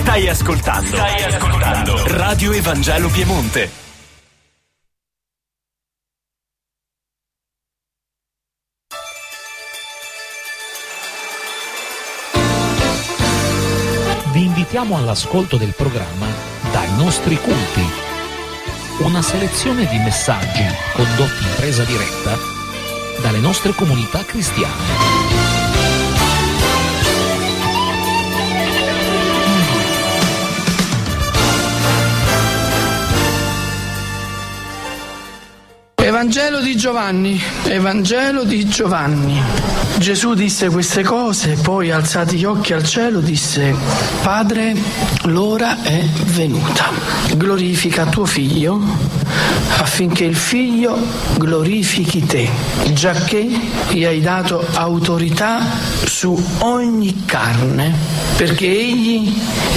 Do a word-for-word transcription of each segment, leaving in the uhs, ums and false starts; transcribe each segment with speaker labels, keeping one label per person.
Speaker 1: Stai ascoltando. Stai ascoltando. Radio Evangelo Piemonte.
Speaker 2: Vi invitiamo all'ascolto del programma Dai nostri culti. Una selezione di messaggi condotti in presa diretta dalle nostre comunità cristiane.
Speaker 3: Evangelo di Giovanni, Evangelo di Giovanni. Gesù disse queste cose, poi alzati gli occhi al cielo disse: Padre, l'ora è venuta. Glorifica tuo Figlio, affinché il Figlio glorifichi te, giacché gli hai dato autorità su ogni carne, perché egli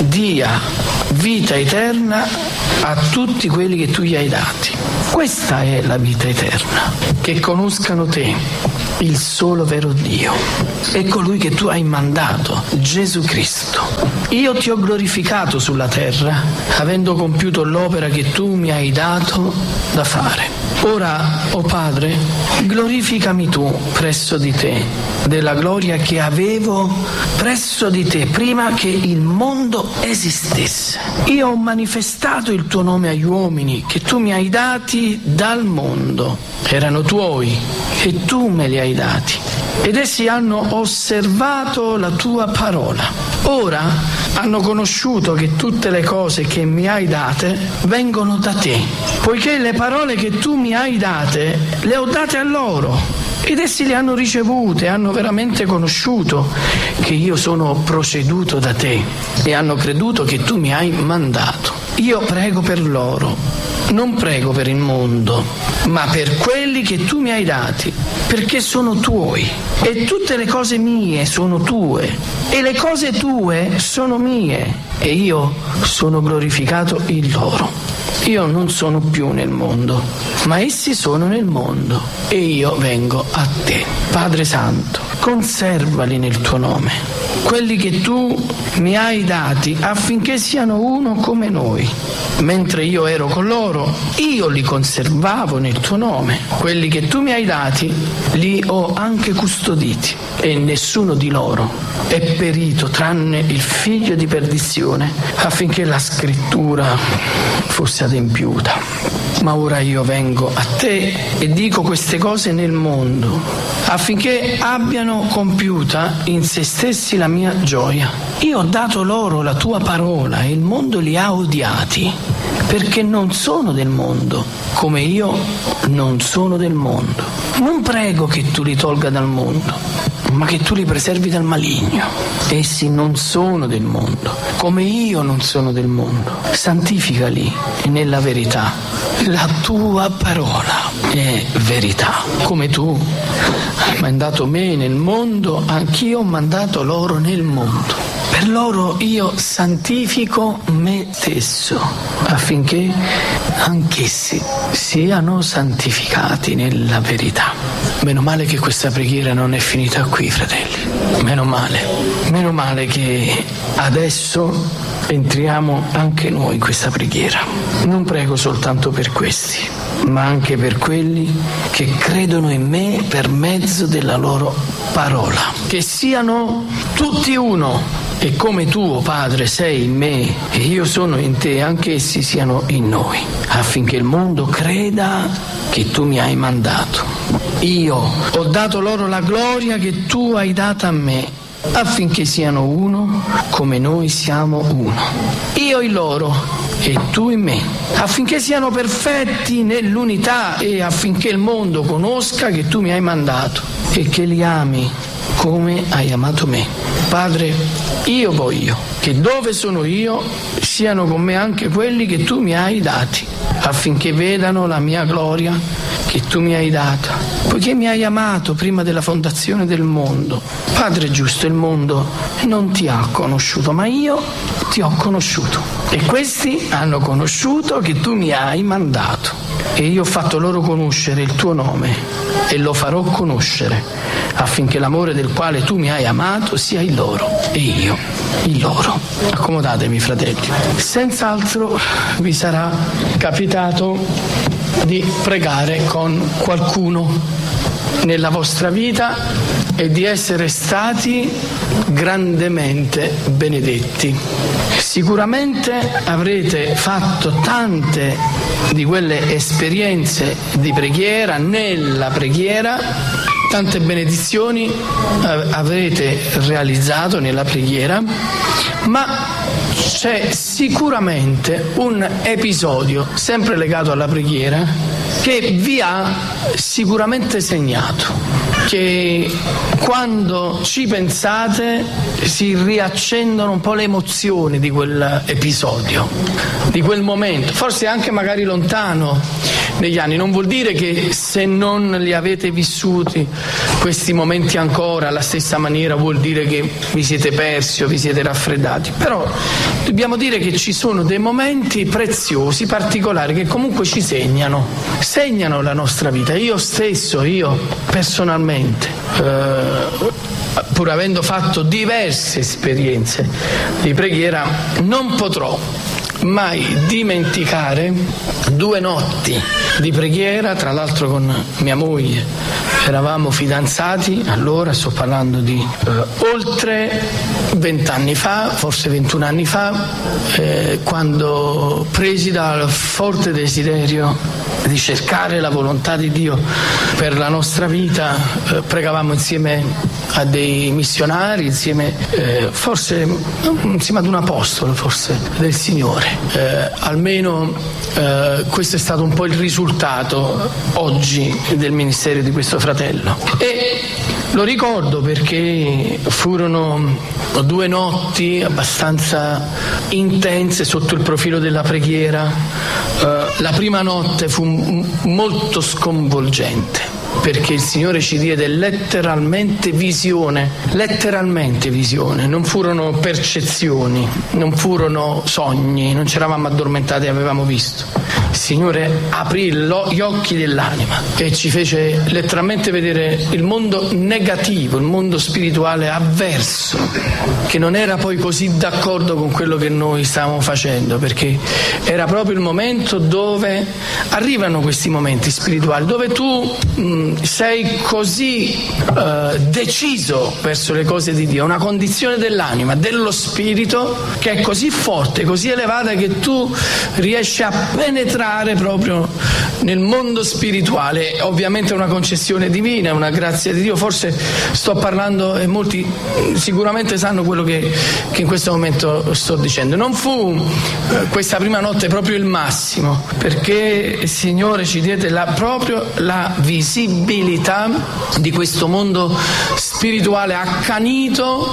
Speaker 3: dia vita eterna a tutti quelli che tu gli hai dati. Questa è la vita eterna, che conoscano te, il solo vero Dio, e colui che tu hai mandato, Gesù Cristo. Io ti ho glorificato sulla terra, avendo compiuto l'opera che tu mi hai dato da fare. Ora, o Padre, glorificami tu presso di te, della gloria che avevo presso di te prima che il mondo esistesse. Io ho manifestato il tuo nome agli uomini che tu mi hai dati dal mondo. Erano tuoi e tu me li hai dati, ed essi hanno osservato la tua parola. Ora hanno conosciuto che tutte le cose che mi hai date vengono da te, poiché le parole che tu mi hai date le ho date a loro, ed essi le hanno ricevute e hanno veramente conosciuto che io sono proceduto da te, e hanno creduto che tu mi hai mandato. Io prego per loro, non prego per il mondo, ma per quelli che tu mi hai dati, perché sono tuoi, e tutte le cose mie sono tue, e le cose tue sono mie, e io sono glorificato in loro. Io non sono più nel mondo, ma essi sono nel mondo, e io vengo a te. Padre Santo, conservali nel tuo nome, quelli che tu mi hai dati, affinché siano uno come noi. Mentre io ero con loro, io li conservavo nel tuo nome. Quelli che tu mi hai dati, li ho anche custoditi, e nessuno di loro è perito tranne il figlio di perdizione, affinché la scrittura fosse adempiuta. Ma ora io vengo a te e dico queste cose nel mondo, affinché abbiano compiuta in se stessi la mia gioia. Io ho dato loro la tua parola e il mondo li ha odiati, perché non sono del mondo, come io non sono del mondo. Non prego che tu li tolga dal mondo, ma che tu li preservi dal maligno. Essi non sono del mondo, come io non sono del mondo. Santificali nella verità. La tua parola è verità. Come tu hai mandato me nel mondo, anch'io ho mandato loro nel mondo. Per loro io santifico me stesso, affinché anch'essi siano santificati nella verità. Meno male che questa preghiera non è finita qui, fratelli. Meno male. Meno male che adesso entriamo anche noi in questa preghiera. Non prego soltanto per questi, ma anche per quelli che credono in me per mezzo della loro parola. Che siano tutti uno, e come tu, oh Padre, sei in me e io sono in te, anche essi siano in noi, affinché il mondo creda che tu mi hai mandato. Io ho dato loro la gloria che tu hai data a me, affinché siano uno come noi siamo uno. Io in loro e tu in me, affinché siano perfetti nell'unità, e affinché il mondo conosca che tu mi hai mandato e che li ami come hai amato me. Padre, io voglio che dove sono io siano con me anche quelli che tu mi hai dati, affinché vedano la mia gloria che tu mi hai data, poiché mi hai amato prima della fondazione del mondo. Padre giusto, il mondo non ti ha conosciuto, ma io ti ho conosciuto, e questi hanno conosciuto che tu mi hai mandato, e io ho fatto loro conoscere il tuo nome e lo farò conoscere, affinché l'amore del quale tu mi hai amato sia in loro e io in loro. Accomodatevi, fratelli. Senz'altro vi sarà capitato di pregare con qualcuno nella vostra vita e di essere stati grandemente benedetti. Sicuramente avrete fatto tante di quelle esperienze di preghiera, nella preghiera, tante benedizioni avrete realizzato nella preghiera, ma c'è sicuramente un episodio sempre legato alla preghiera che vi ha sicuramente segnato, che quando ci pensate si riaccendono un po' le emozioni di quell'episodio, di quel momento, forse anche magari lontano negli anni. Non vuol dire che se non li avete vissuti questi momenti ancora alla stessa maniera vuol dire che vi siete persi o vi siete raffreddati, però dobbiamo dire che ci sono dei momenti preziosi, particolari, che comunque ci segnano, segnano la nostra vita. Io stesso, io personalmente, eh, pur avendo fatto diverse esperienze di preghiera, non potrò mai dimenticare due notti di preghiera, tra l'altro con mia moglie. Eravamo fidanzati, allora sto parlando di eh, oltre vent'anni fa, forse ventuno anni fa, eh, quando presi dal forte desiderio di cercare la volontà di Dio per la nostra vita, eh, pregavamo insieme a dei missionari, insieme eh, forse insieme ad un apostolo forse del Signore. Eh, almeno eh, questo è stato un po' il risultato oggi del ministero di questo fratello, e lo ricordo perché furono due notti abbastanza intense sotto il profilo della preghiera. Eh, la prima notte fu m- molto sconvolgente, perché il Signore ci diede letteralmente visione, letteralmente visione, non furono percezioni, non furono sogni, non ci eravamo addormentati e avevamo visto. Il Signore aprì gli occhi dell'anima e ci fece letteralmente vedere il mondo negativo, il mondo spirituale avverso, che non era poi così d'accordo con quello che noi stavamo facendo, perché era proprio il momento dove arrivano questi momenti spirituali, dove tu mh, sei così uh, deciso verso le cose di Dio, una condizione dell'anima, dello spirito, che è così forte, così elevata, che tu riesci a penetrare proprio nel mondo spirituale. Ovviamente è una concessione divina, è una grazia di Dio. Forse sto parlando e molti sicuramente sanno quello che, che in questo momento sto dicendo. Non fu uh, questa prima notte proprio il massimo, perché il Signore ci diede la, proprio la visibilità di questo mondo spirituale accanito.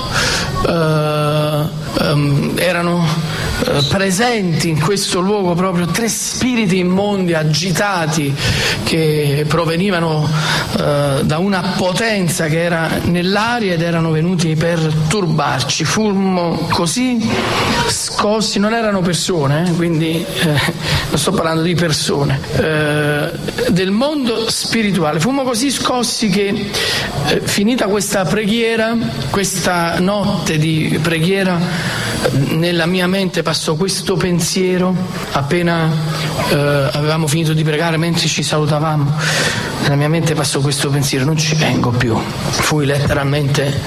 Speaker 3: Uh, um, erano uh, presenti in questo luogo proprio tre spiriti immondi agitati che provenivano uh, da una potenza che era nell'aria ed erano venuti per turbarci. Fummo così scossi, non erano persone, eh, quindi eh, non sto parlando di persone, eh, del mondo spirituale. Fummo così scossi che eh, finita questa preghiera, questa notte di preghiera, nella mia mente passò questo pensiero appena eh, avevamo finito di pregare, mentre ci salutavamo. Nella mia mente passò questo pensiero: non ci vengo più. Fui letteralmente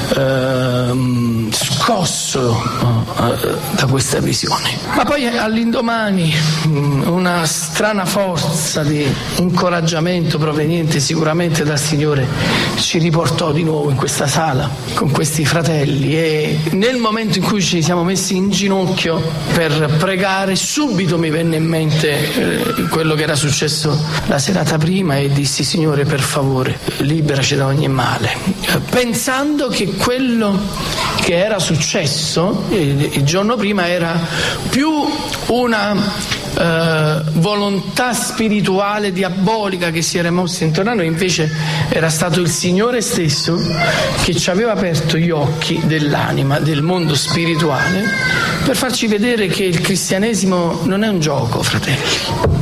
Speaker 3: eh, scosso eh, da questa visione. Ma poi all'indomani una strana forza di incoraggiamento proveniente sicuramente dal Signore ci riportò di nuovo in questa sala con questi fratelli, e nel momento in cui ci siamo messi in ginocchio per pregare, subito mi venne in mente eh, quello che era successo la serata prima, e dissi: Signore, per favore, liberaci da ogni male, eh, pensando che quello che era successo il, il giorno prima era più una Uh, volontà spirituale diabolica che si era mossa intorno a noi. Invece era stato il Signore stesso che ci aveva aperto gli occhi dell'anima, del mondo spirituale, per farci vedere che il cristianesimo non è un gioco, fratelli.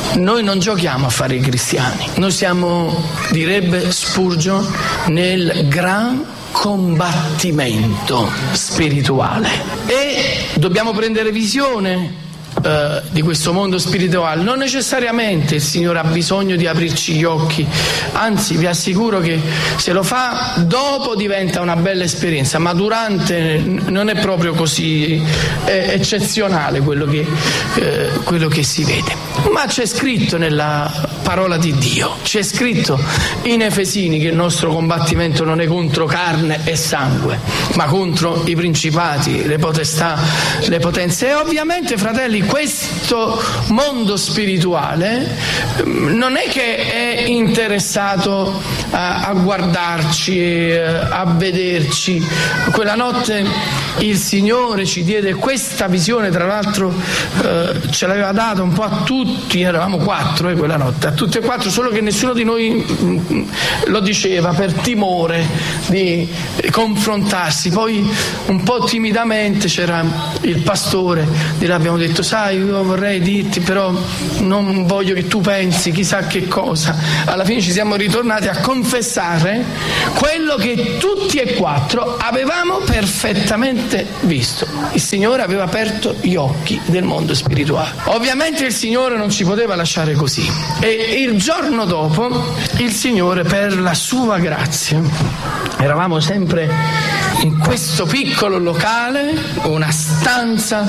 Speaker 3: Noi non giochiamo a fare i cristiani, noi siamo, direbbe Spurgeon, nel gran combattimento spirituale e dobbiamo prendere visione Uh, di questo mondo spirituale. Non necessariamente il Signore ha bisogno di aprirci gli occhi, anzi vi assicuro che se lo fa dopo diventa una bella esperienza, ma durante non è proprio così è eccezionale quello che, uh, quello che si vede. Ma c'è scritto nella parola di Dio, c'è scritto in Efesini che il nostro combattimento non è contro carne e sangue, ma contro i principati, le potestà, le potenze. E ovviamente, fratelli, questo mondo spirituale non è che è interessato a, a guardarci, a vederci. Quella notte il Signore ci diede questa visione, tra l'altro eh, ce l'aveva data un po' a tutti, eravamo quattro eh, quella notte, a tutti e quattro, solo che nessuno di noi mh, lo diceva per timore di confrontarsi. Poi un po' timidamente c'era il pastore, gli abbiamo detto: sai, io vorrei dirti, però non voglio che tu pensi chissà che cosa. Alla fine ci siamo ritornati a confessare quello che tutti e quattro avevamo perfettamente visto. Il Signore aveva aperto gli occhi del mondo spirituale. Ovviamente il Signore non ci poteva lasciare così, e il giorno dopo il Signore, per la sua grazia, eravamo sempre in questo piccolo locale, una stanza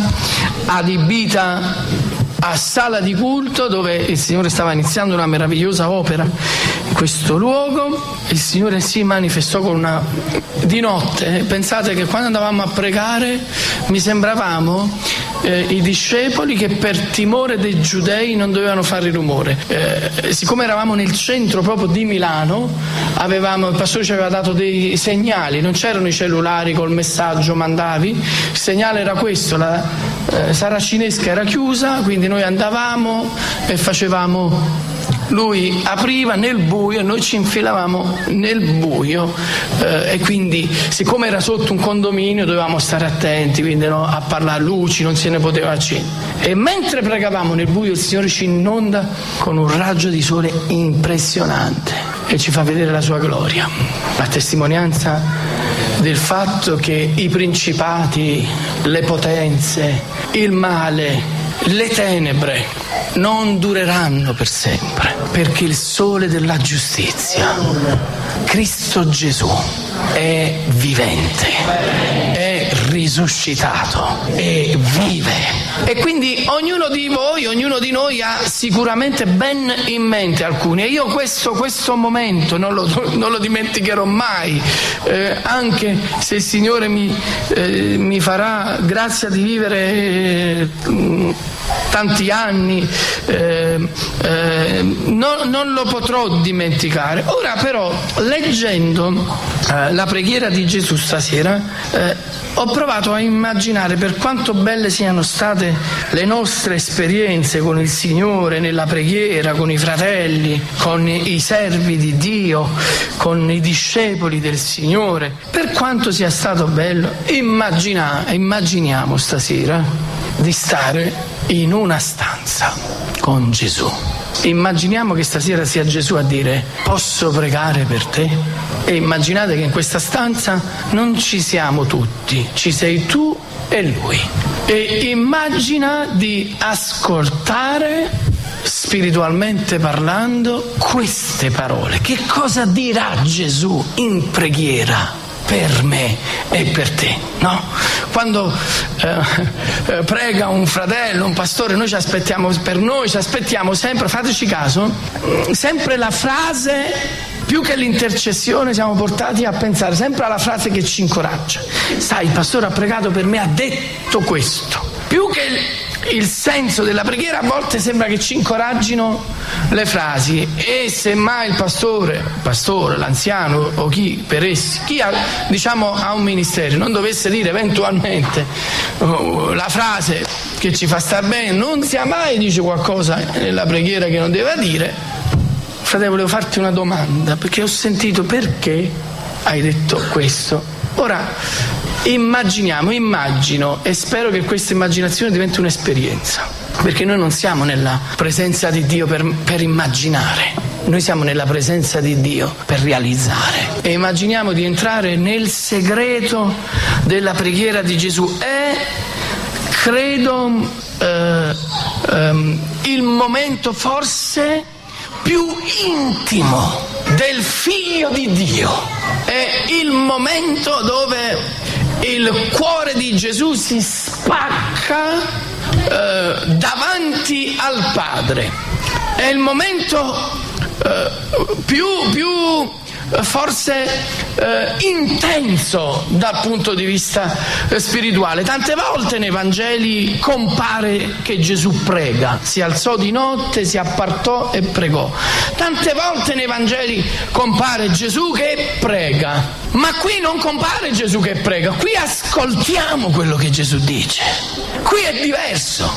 Speaker 3: adibita a sala di culto, dove il Signore stava iniziando una meravigliosa opera in questo luogo. Il Signore si manifestò con una di notte. Pensate che quando andavamo a pregare mi sembravamo eh, i discepoli che per timore dei giudei non dovevano fare rumore. Eh, siccome eravamo nel centro proprio di Milano, avevamo, il pastore ci aveva dato dei segnali, non c'erano i cellulari col messaggio mandavi, il segnale era questo: la eh, saracinesca era chiusa, quindi noi andavamo e facevamo, lui apriva nel buio e noi ci infilavamo nel buio, eh, e quindi siccome era sotto un condominio dovevamo stare attenti, quindi no, a parlare, luci non se ne poteva accendere. E mentre pregavamo nel buio il Signore ci inonda con un raggio di sole impressionante e ci fa vedere la sua gloria, la testimonianza del fatto che i principati, le potenze, il male, le tenebre non dureranno per sempre, perché il sole della giustizia, Cristo Gesù, è vivente, è risuscitato, è vive. E quindi ognuno di voi, ognuno di noi ha sicuramente ben in mente alcuni, e io questo, questo momento non lo, non lo dimenticherò mai, eh, anche se il Signore mi, eh, mi farà grazia di vivere eh, tanti anni, eh, eh, non, non lo potrò dimenticare. Ora però, leggendo eh, la preghiera di Gesù stasera, eh, ho provato a immaginare per quanto belle siano state le nostre esperienze con il Signore nella preghiera, con i fratelli, con i servi di Dio, con i discepoli del Signore. Per quanto sia stato bello, immagina, immaginiamo stasera di stare in una stanza con Gesù. Immaginiamo che stasera sia Gesù a dire: posso pregare per te? E immaginate che in questa stanza non ci siamo tutti, ci sei tu e Lui. E immagina di ascoltare, spiritualmente parlando, queste parole. Che cosa dirà Gesù in preghiera per me e per te, no? Quando eh, eh, prega un fratello, un pastore, noi ci aspettiamo, per noi ci aspettiamo sempre, fateci caso, sempre la frase, più che l'intercessione siamo portati a pensare sempre alla frase che ci incoraggia. Sai, il pastore ha pregato per me, ha detto questo. Più che il, il senso della preghiera, a volte sembra che ci incoraggino le frasi, e semmai il pastore, il pastore, l'anziano o chi per essi, chi ha, diciamo, ha un ministero, non dovesse dire eventualmente oh, la frase che ci fa star bene, non sia mai dice qualcosa nella preghiera che non deve dire. Fratello, volevo farti una domanda, perché ho sentito perché hai detto questo. Ora, Immaginiamo, immagino, e spero che questa immaginazione diventi un'esperienza, perché noi non siamo nella presenza di Dio per, per immaginare, noi siamo nella presenza di Dio per realizzare. E immaginiamo di entrare nel segreto della preghiera di Gesù. È, credo, eh, ehm, il momento forse più intimo del Figlio di Dio. È il momento dove il cuore di Gesù si spacca eh, davanti al Padre. È il momento eh, più, più forse eh, intenso dal punto di vista eh, spirituale. Tante volte nei Vangeli compare che Gesù prega, si alzò di notte, si appartò e pregò. Tante volte nei Vangeli compare Gesù che prega, ma qui non compare Gesù che prega, qui ascoltiamo quello che Gesù dice. Qui è diverso,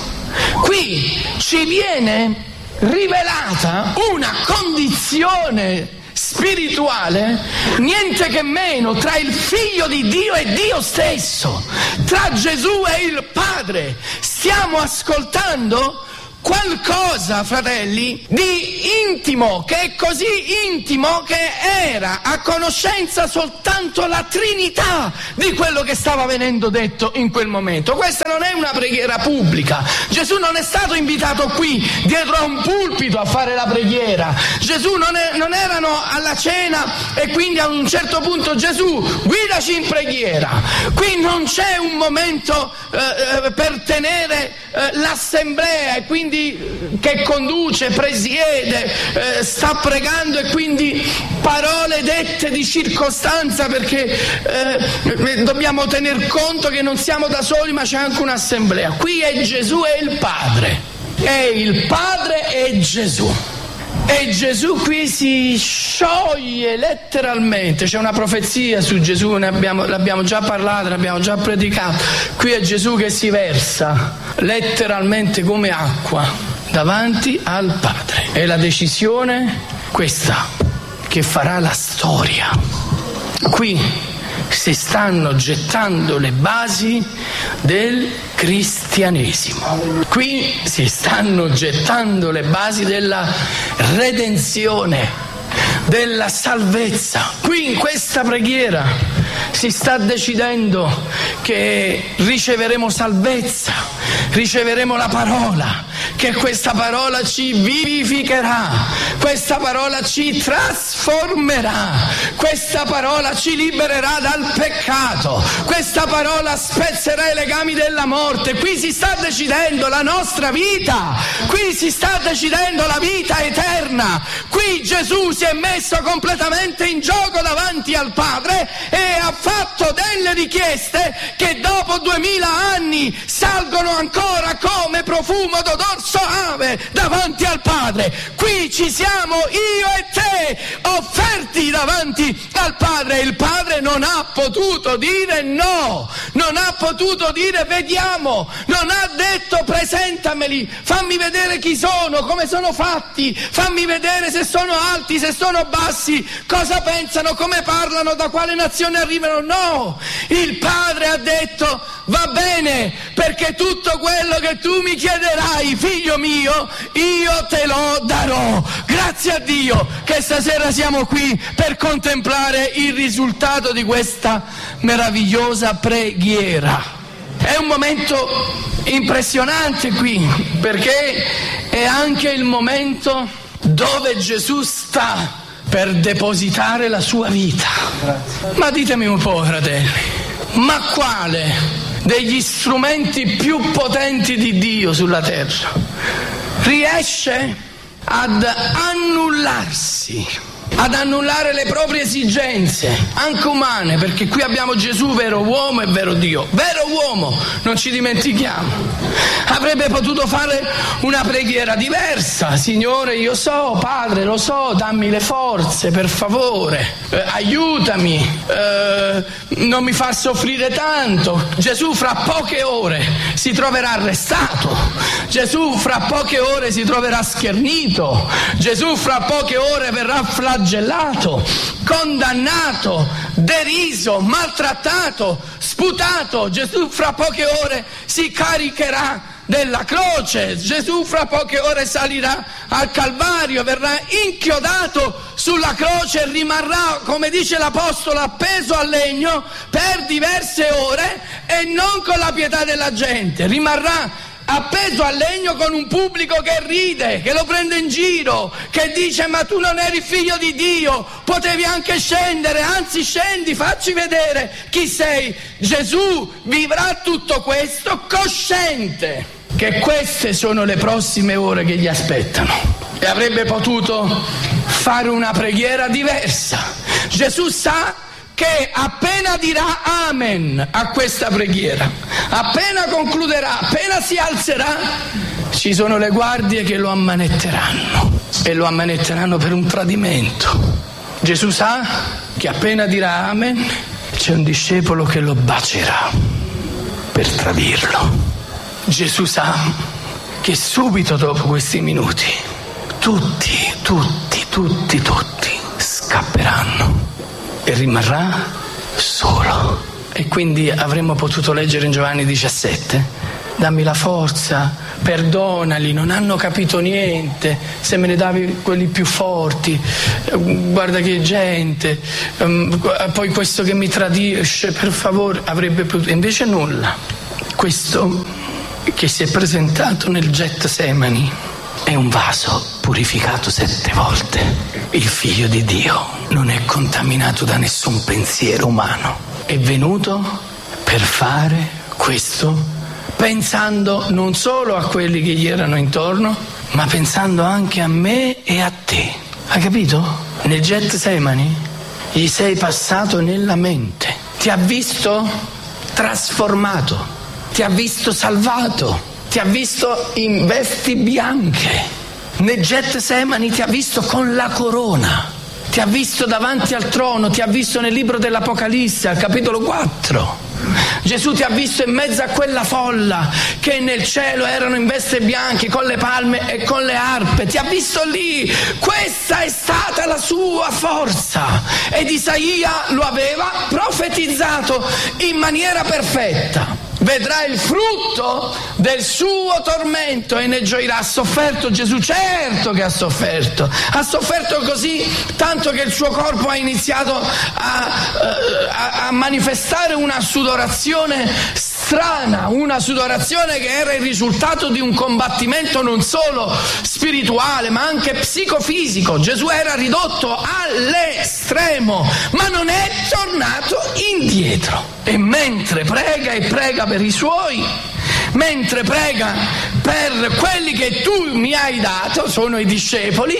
Speaker 3: qui ci viene rivelata una condizione spirituale, niente che meno, tra il Figlio di Dio e Dio stesso, tra Gesù e il Padre. Stiamo ascoltando qualcosa, fratelli, di intimo, che è così intimo che era a conoscenza soltanto la Trinità di quello che stava venendo detto in quel momento. Questa non è una preghiera pubblica. Gesù non è stato invitato qui dietro a un pulpito a fare la preghiera. Gesù non, è, non erano alla cena e quindi a un certo punto Gesù guidaci in preghiera. Qui non c'è un momento eh, per tenere eh, l'assemblea e quindi che conduce, presiede, eh, sta pregando e quindi parole dette di circostanza, perché eh, dobbiamo tener conto che non siamo da soli ma c'è anche un'assemblea. Qui è Gesù e il Padre, è il Padre e Gesù. E Gesù qui si scioglie letteralmente. C'è una profezia su Gesù, ne abbiamo, l'abbiamo già parlato, l'abbiamo già predicato. Qui è Gesù che si versa letteralmente come acqua davanti al Padre. È la decisione questa che farà la storia. Qui si stanno gettando le basi del cristianesimo. Qui si stanno gettando le basi della redenzione, della salvezza. Qui in questa preghiera si sta decidendo che riceveremo salvezza, riceveremo la parola, che questa parola ci vivificherà, questa parola ci trasformerà, questa parola ci libererà dal peccato, questa parola spezzerà i legami della morte. Qui si sta decidendo la nostra vita, qui si sta decidendo la vita eterna. Qui Gesù si è messo completamente in gioco davanti al Padre e ha fatto delle richieste che dopo duemila anni salgono ancora come profumo d'odor soave davanti al Padre. Qui ci siamo io e te offerti davanti al Padre. Il Padre non ha potuto dire no, non ha potuto dire vediamo, non ha detto presentameli, fammi vedere chi sono, come sono fatti, fammi vedere se sono alti, se sono bassi, cosa pensano, come parlano, da quale nazione arrivano. No, il Padre ha detto va bene, perché tutto quello che tu mi chiederai, figlio mio, io te lo darò. Grazie a Dio che stasera siamo qui per contemplare il risultato di questa meravigliosa preghiera. È un momento impressionante qui, perché è anche il momento dove Gesù sta per depositare la sua vita. Grazie. Ma ditemi un po', fratelli, ma quale degli strumenti più potenti di Dio sulla terra riesce ad annullarsi, ad annullare le proprie esigenze, anche umane, perché qui abbiamo Gesù, vero uomo e vero Dio, vero uomo, non ci dimentichiamo. Avrebbe potuto fare una preghiera diversa: Signore, io so, Padre, lo so, dammi le forze, per favore, eh, aiutami, eh, non mi far soffrire tanto. Gesù fra poche ore si troverà arrestato, Gesù fra poche ore si troverà schernito, Gesù fra poche ore verrà flagellato, flagellato, condannato, deriso, maltrattato, sputato. Gesù fra poche ore si caricherà della croce, Gesù fra poche ore salirà al Calvario, verrà inchiodato sulla croce e rimarrà, come dice l'Apostolo, appeso al legno per diverse ore, e non con la pietà della gente, rimarrà appeso al legno con un pubblico che ride, che lo prende in giro, che dice: ma tu non eri figlio di Dio, potevi anche scendere, anzi scendi, facci vedere chi sei. Gesù vivrà tutto questo cosciente che queste sono le prossime ore che gli aspettano, e avrebbe potuto fare una preghiera diversa. Gesù sa che appena dirà amen a questa preghiera, appena concluderà, appena si alzerà, ci sono le guardie che lo ammanetteranno, e lo ammanetteranno per un tradimento. Gesù sa che appena dirà amen c'è un discepolo che lo bacerà per tradirlo. Gesù sa che subito dopo questi minuti tutti, tutti, tutti, tutti scapperanno e rimarrà solo. E quindi avremmo potuto leggere in Giovanni diciassette: dammi la forza, perdonali, non hanno capito niente, se me ne davi quelli più forti, guarda che gente, poi questo che mi tradisce, per favore. Avrebbe potuto, invece nulla. Questo che si è presentato nel Getsemani è un vaso purificato sette volte. Il Figlio di Dio non è contaminato da nessun pensiero umano, è venuto per fare questo pensando non solo a quelli che gli erano intorno, ma pensando anche a me e a te. Hai capito? Nel Getsemani gli sei passato nella mente, ti ha visto trasformato, ti ha visto salvato, ti ha visto in vesti bianche. Nel Getsemani ti ha visto con la corona, ti ha visto davanti al trono, ti ha visto nel libro dell'Apocalisse, al capitolo quattro. Gesù ti ha visto in mezzo a quella folla che nel cielo erano in veste bianche, con le palme e con le arpe, ti ha visto lì. Questa è stata la sua forza, ed Isaia lo aveva profetizzato in maniera perfetta. Vedrà il frutto del suo tormento e ne gioirà. Ha sofferto Gesù? Certo che ha sofferto. Ha sofferto così tanto che il suo corpo ha iniziato a, a, a manifestare una sudorazione strana, una sudorazione che era il risultato di un combattimento non solo spirituale ma anche psicofisico. Gesù era ridotto all'estremo, ma non è tornato indietro. E mentre prega e prega per i suoi, mentre prega per quelli che tu mi hai dato, sono i discepoli,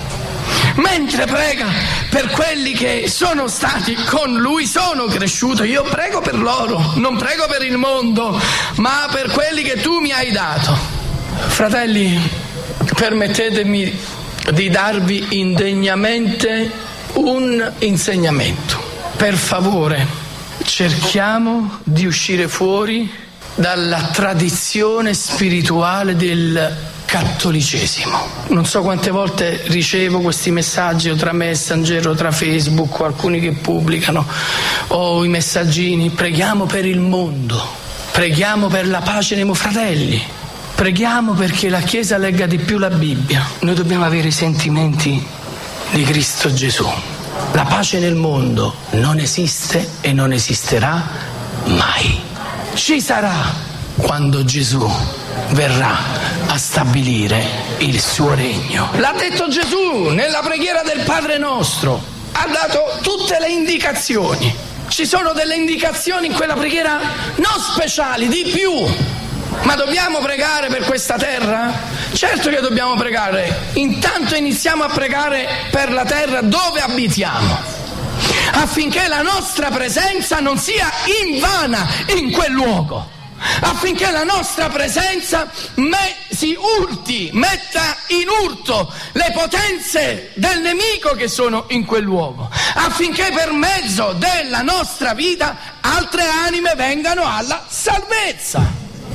Speaker 3: mentre prega per quelli che sono stati con lui, sono cresciuto, io prego per loro, non prego per il mondo, ma per quelli che tu mi hai dato. Fratelli, permettetemi di darvi indegnamente un insegnamento. Per favore, cerchiamo di uscire fuori dalla tradizione spirituale del cattolicesimo. Non so quante volte ricevo questi messaggi o tra Messenger o tra Facebook, o alcuni che pubblicano, o i messaggini: preghiamo per il mondo, preghiamo per la pace nei fratelli, preghiamo perché la Chiesa legga di più la Bibbia. Noi dobbiamo avere i sentimenti di Cristo Gesù. La pace nel mondo non esiste e non esisterà mai. Ci sarà quando Gesù verrà a stabilire il suo regno. L'ha detto Gesù nella preghiera del Padre Nostro, ha dato tutte le indicazioni. Ci sono delle indicazioni in quella preghiera non speciali, di più. Ma dobbiamo pregare per questa terra? Certo che dobbiamo pregare. Intanto iniziamo a pregare per la terra dove abitiamo, affinché la nostra presenza non sia invana in quel luogo, affinché la nostra presenza me- si urti, metta in urto le potenze del nemico che sono in quel luogo, affinché per mezzo della nostra vita altre anime vengano alla salvezza.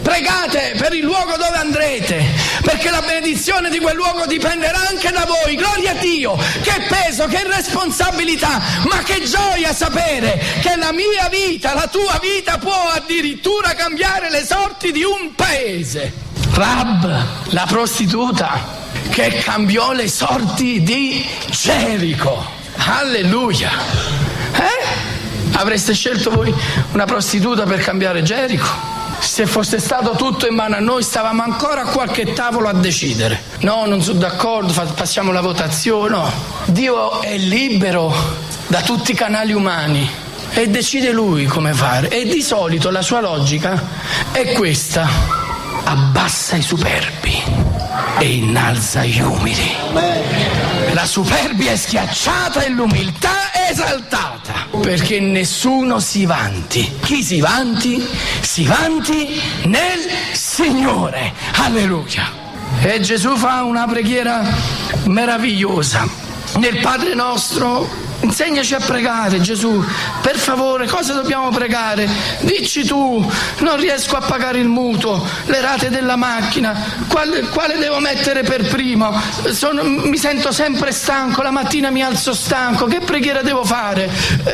Speaker 3: pregate per il luogo dove andrete, perché la benedizione di quel luogo dipenderà anche da voi. Gloria a Dio! Che peso, che responsabilità, ma che gioia sapere che la mia vita, la tua vita può addirittura cambiare le sorti di un paese. Rahab, la prostituta, che cambiò le sorti di Gerico. Alleluia! Eh? Avreste scelto voi una prostituta per cambiare Gerico? Se fosse stato tutto in mano a noi, stavamo ancora a qualche tavolo a decidere. No, non sono d'accordo, passiamo la votazione. No. Dio è libero da tutti i canali umani e decide lui come fare. E di solito la sua logica è questa: abbassa i superbi e innalza gli umili. La superbia è schiacciata e l'umiltà è esaltata, perché nessuno si vanti. Chi si vanti? Si vanti nel Signore. Alleluia. E Gesù fa una preghiera meravigliosa. Nel Padre nostro, insegnaci a pregare, Gesù, per favore, cosa dobbiamo pregare? Dici tu, non riesco a pagare il mutuo, le rate della macchina, quale, quale devo mettere per primo? Sono, mi sento sempre stanco, la mattina mi alzo stanco, che preghiera devo fare?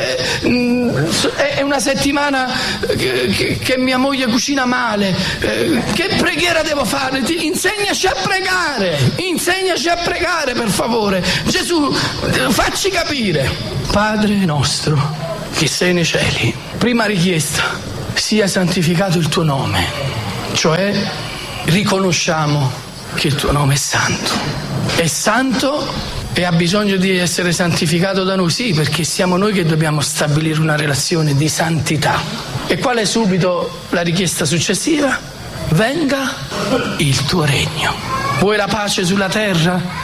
Speaker 3: Eh, è una settimana che, che mia moglie cucina male, eh, che preghiera devo fare? Insegnaci a pregare, insegnaci a pregare per favore. Gesù, facci capire. Padre nostro che sei nei cieli, prima richiesta, sia santificato il tuo nome, cioè riconosciamo che il tuo nome è santo, è santo e ha bisogno di essere santificato da noi, sì, perché siamo noi che dobbiamo stabilire una relazione di santità. E qual è subito la richiesta successiva? Venga il tuo regno. Vuoi la pace sulla terra?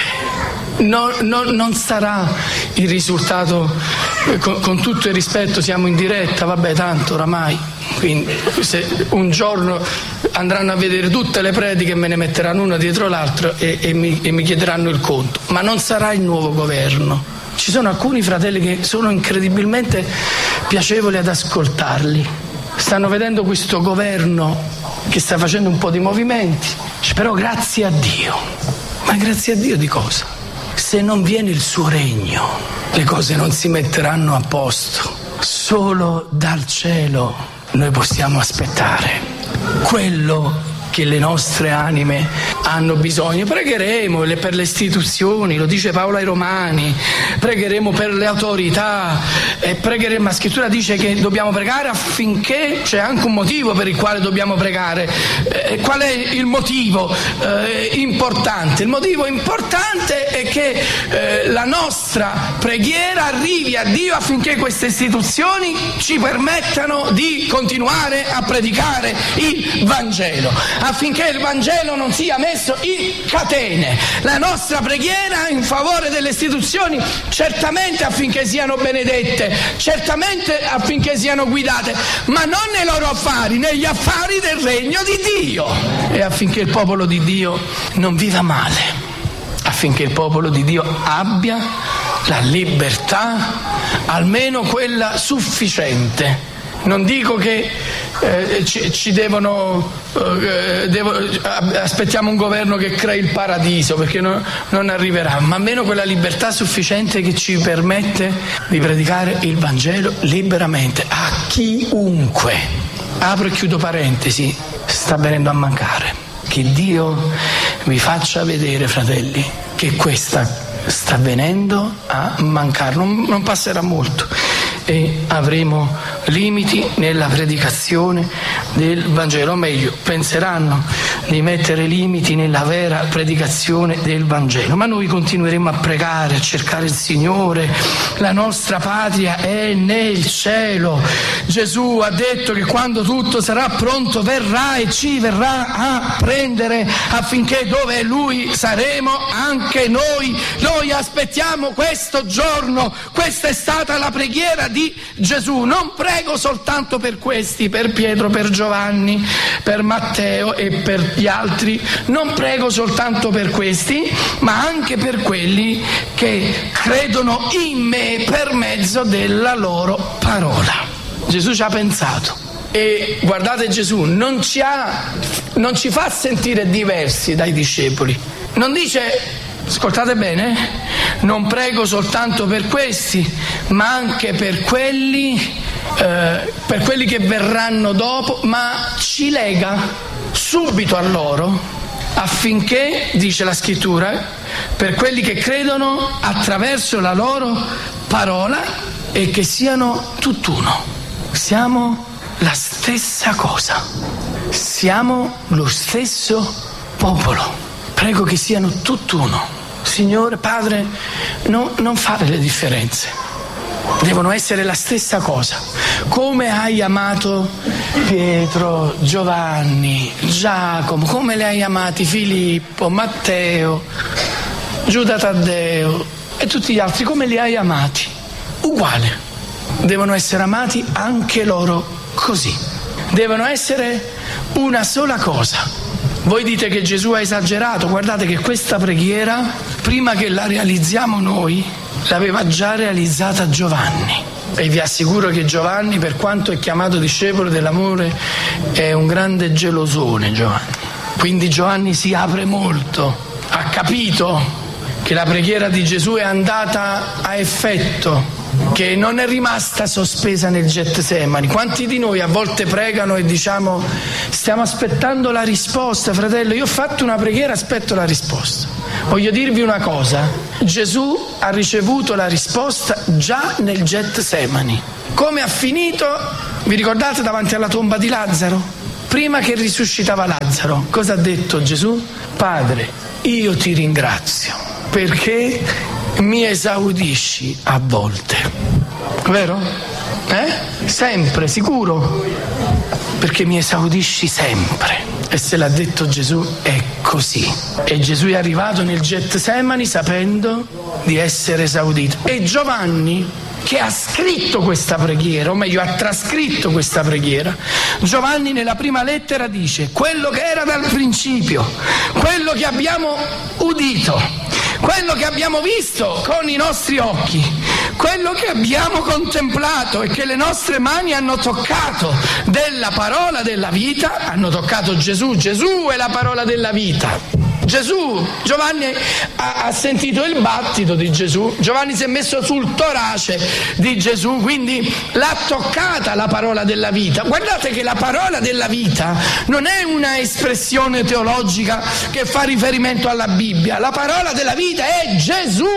Speaker 3: No, no, non sarà il risultato, con, con tutto il rispetto, siamo in diretta, vabbè, tanto oramai, quindi se un giorno andranno a vedere tutte le prediche e me ne metteranno una dietro l'altra e, e, mi, e mi chiederanno il conto, ma non sarà il nuovo governo. Ci sono alcuni fratelli che sono incredibilmente piacevoli ad ascoltarli, stanno vedendo questo governo che sta facendo un po' di movimenti, però grazie a Dio. Ma grazie a Dio di cosa? Se non viene il suo regno, le cose non si metteranno a posto. Solo dal cielo noi possiamo aspettare quello che le nostre anime hanno bisogno. Pregheremo per le istituzioni, lo dice Paolo ai Romani, pregheremo per le autorità, e pregheremo, la scrittura dice che dobbiamo pregare affinché, c'è anche un motivo per il quale dobbiamo pregare. Eh, qual è il motivo eh, importante? Il motivo importante è che eh, la nostra preghiera arrivi a Dio affinché queste istituzioni ci permettano di continuare a predicare il Vangelo, affinché il Vangelo non sia messo in catene. La nostra preghiera in favore delle istituzioni, certamente affinché siano benedette, certamente affinché siano guidate, ma non nei loro affari, negli affari del regno di Dio, e affinché il popolo di Dio non viva male, affinché il popolo di Dio abbia la libertà, almeno quella sufficiente. Non dico che eh, ci, ci devono, eh, devo, aspettiamo un governo che crei il paradiso, perché no, non arriverà, ma almeno quella libertà sufficiente che ci permette di predicare il Vangelo liberamente a chiunque. Apro e chiudo parentesi, sta venendo a mancare. Che Dio vi faccia vedere, fratelli, che questa sta venendo a mancare, non, non passerà molto e avremo limiti nella predicazione del Vangelo, o meglio, penseranno di mettere limiti nella vera predicazione del Vangelo, ma noi continueremo a pregare, a cercare il Signore. La nostra patria è nel cielo. Gesù ha detto che quando tutto sarà pronto verrà e ci verrà a prendere, affinché dove Lui saremo anche noi. Noi aspettiamo questo giorno. Questa è stata la preghiera di Gesù. Non prego soltanto per questi, per Pietro, per Giovanni, per Matteo e per gli altri, non prego soltanto per questi, ma anche per quelli che credono in me per mezzo della loro parola. Gesù ci ha pensato E guardate, Gesù non ci ha, non ci fa sentire diversi dai discepoli. Non dice, ascoltate bene, non prego soltanto per questi, ma anche per quelli, eh, per quelli che verranno dopo, ma ci lega subito a loro, affinché, dice la scrittura, per quelli che credono attraverso la loro parola e che siano tutt'uno. Siamo la stessa cosa, siamo lo stesso popolo. Prego che siano tutt'uno. Signore, Padre, no, non fare le differenze, devono essere la stessa cosa. Come hai amato Pietro, Giovanni, Giacomo, come li hai amati Filippo, Matteo, Giuda Taddeo e tutti gli altri, come li hai amati? Uguale. Devono essere amati anche loro così. Devono essere una sola cosa. Voi dite che Gesù ha esagerato, guardate che questa preghiera, prima che la realizziamo noi, l'aveva già realizzata Giovanni. E vi assicuro che Giovanni, per quanto è chiamato discepolo dell'amore, è un grande gelosone Giovanni. Quindi Giovanni si apre molto, ha capito che la preghiera di Gesù è andata a effetto, che non è rimasta sospesa nel Getsemani. Quanti di noi a volte pregano e diciamo stiamo aspettando la risposta, fratello, io ho fatto una preghiera, aspetto la risposta. Voglio dirvi una cosa, Gesù ha ricevuto la risposta già nel Getsemani. Come ha finito, vi ricordate, davanti alla tomba di Lazzaro? Prima che risuscitava Lazzaro, cosa ha detto Gesù? Padre, io ti ringrazio perché mi esaudisci a volte, vero? Eh? Sempre, sicuro? Perché mi esaudisci sempre. E se l'ha detto Gesù è così. E Gesù è arrivato nel Getsemani sapendo di essere esaudito. E Giovanni, che ha scritto questa preghiera, o meglio ha trascritto questa preghiera, Giovanni nella prima lettera dice: quello che era dal principio, quello che abbiamo udito, quello che abbiamo visto con i nostri occhi, quello che abbiamo contemplato e che le nostre mani hanno toccato della parola della vita, hanno toccato Gesù. Gesù è la parola della vita. Gesù, Giovanni ha, ha sentito il battito di Gesù, Giovanni si è messo sul torace di Gesù, quindi l'ha toccata la parola della vita. Guardate che la parola della vita non è una espressione teologica che fa riferimento alla Bibbia, la parola della vita è Gesù,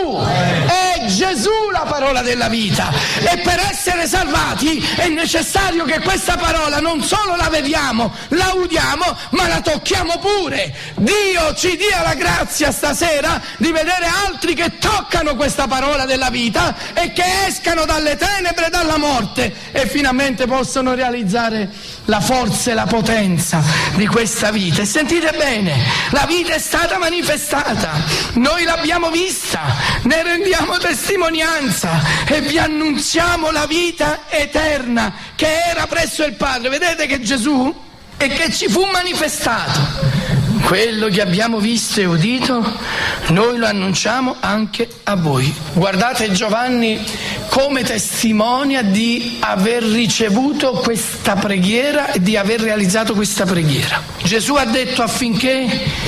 Speaker 3: è Gesù la parola della vita. E per essere salvati è necessario che questa parola non solo la vediamo, la udiamo, ma la tocchiamo pure. Dio ci dia la grazia stasera di vedere altri che toccano questa parola della vita e che escano dalle tenebre e dalla morte e finalmente possono realizzare la forza e la potenza di questa vita. E sentite bene, la vita è stata manifestata, noi l'abbiamo vista, ne rendiamo testimonianza e vi annunziamo la vita eterna che era presso il Padre. Vedete che Gesù e che ci fu manifestato. Quello che abbiamo visto e udito, noi lo annunciamo anche a voi. Guardate Giovanni come testimonia di aver ricevuto questa preghiera e di aver realizzato questa preghiera. Gesù ha detto affinché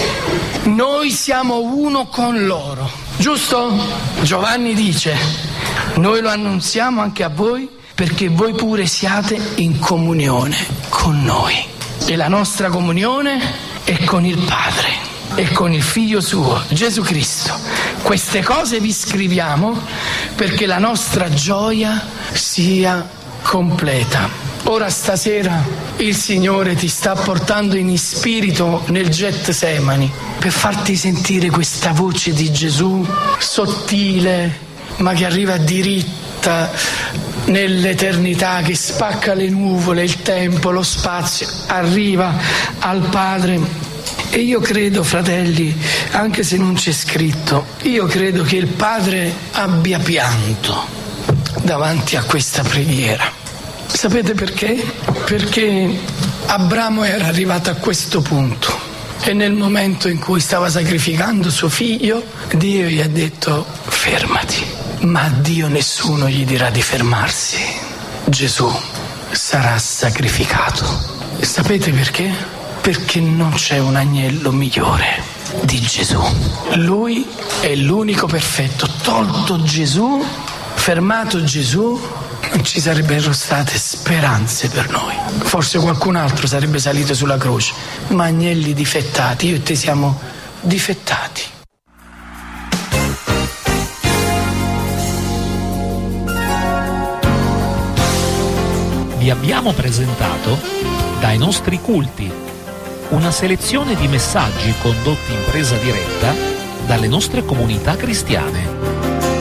Speaker 3: noi siamo uno con loro, giusto? Giovanni dice, noi lo annunziamo anche a voi perché voi pure siate in comunione con noi. E la nostra comunione è con il Padre e con il Figlio suo, Gesù Cristo. Queste cose vi scriviamo perché la nostra gioia sia completa. Ora stasera il Signore ti sta portando in spirito nel Getsemani per farti sentire questa voce di Gesù sottile ma che arriva diritta nell'eternità, che spacca le nuvole, il tempo, lo spazio, arriva al Padre. E io credo, fratelli, anche se non c'è scritto, io credo che il Padre abbia pianto davanti a questa preghiera. Sapete perché? Perché Abramo era arrivato a questo punto e nel momento in cui stava sacrificando suo figlio, Dio gli ha detto fermati. Ma a Dio nessuno gli dirà di fermarsi. Gesù sarà sacrificato. E sapete perché? Perché non c'è un agnello migliore di Gesù. Lui è l'unico perfetto. Tolto Gesù, fermato Gesù, non ci sarebbero state speranze per noi. Forse qualcun altro sarebbe salito sulla croce, ma agnelli difettati, io e te siamo difettati.
Speaker 2: Vi abbiamo presentato Dai nostri culti, una selezione di messaggi condotti in presa diretta dalle nostre comunità cristiane.